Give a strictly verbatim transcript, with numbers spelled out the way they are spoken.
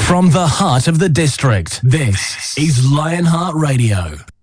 From the heart of the district, this is Lionheart Radio.